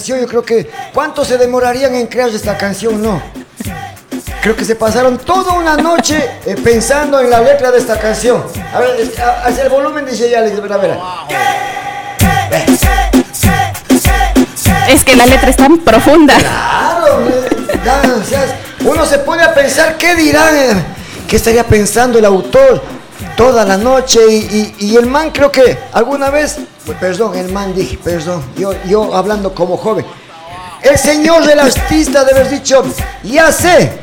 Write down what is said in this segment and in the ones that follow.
Yo creo que ¿cuánto se demorarían en crear esta canción? No. Creo que se pasaron toda una noche pensando en la letra de esta canción. A ver, hacia el volumen dice ya, a ver. Es que la letra es tan profunda. Claro, o sea, uno se pone a pensar qué dirán, qué estaría pensando el autor toda la noche y el man creo que alguna vez, perdón, el man dije, perdón, yo hablando como joven, el señor del artista debe haber dicho, sé.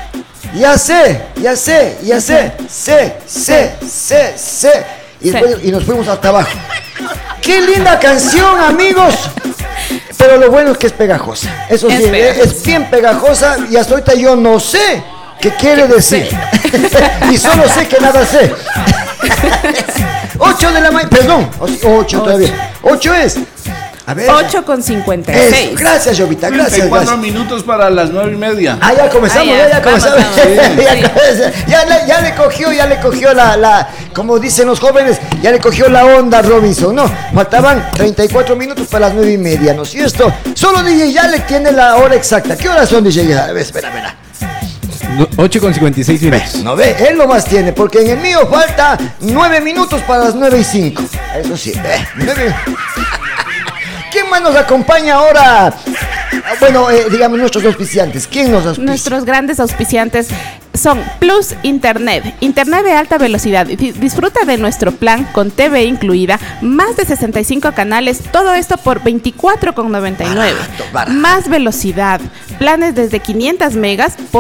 Y nos fuimos hasta abajo. ¡Qué linda canción, amigos! Pero lo bueno es que es pegajosa. Eso sí, es bien pegajosa y hasta ahorita yo no sé qué quiere decir. Y solo sé que nada sé. 8 de la mañana, perdón, 8 todavía. 8 es. A ver. 8:56. Gracias, Jovita, gracias. 4 minutos para las 9:30. Ya comenzamos, ya comenzamos. Ya le cogió la, como dicen los jóvenes, ya le cogió la onda a Robinson, ¿no? Faltaban 34 minutos para las 9:30, ¿no es cierto? Solo DJ ya le tiene la hora exacta. ¿Qué horas son, DJ? A ver, espera. 8:56 minutos. No ve, él nomás tiene, porque en el mío falta 9 minutos para las 9:05. Eso sí, 9. ¿Quién más nos acompaña ahora? Bueno, digamos nuestros auspiciantes. ¿Quién nos auspicia? Nuestros grandes auspiciantes son Plus Internet, Internet de alta velocidad. Disfruta de nuestro plan con TV incluida, más de 65 canales, todo esto por $24.99. Barato. Más velocidad, planes desde 500 megas por